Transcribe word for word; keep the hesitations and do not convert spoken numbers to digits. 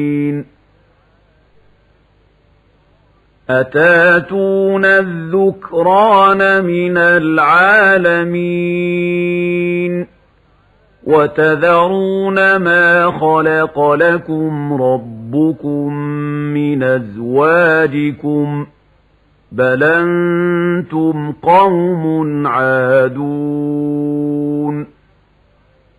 أتاتون الذكران من العالمين وتذرون ما خلق لكم ربكم من أزواجكم بل أنتم قوم عادون